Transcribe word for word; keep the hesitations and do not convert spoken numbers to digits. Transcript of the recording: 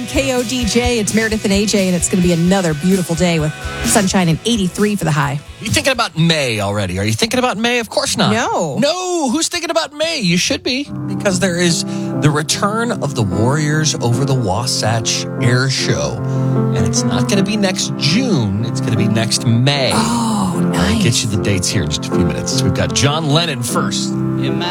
K O D J. It's Meredith and A J, and it's going to be another beautiful day with sunshine and eighty-three for the high. You thinking about May already? Are you thinking about May? Of course not. No. No. Who's thinking about May? You should be, because there is the return of the Warriors over the Wasatch Air Show. And it's not going to be next June. It's going to be next May. Oh, nice. I'll get you the dates here in just a few minutes. We've got John Lennon first.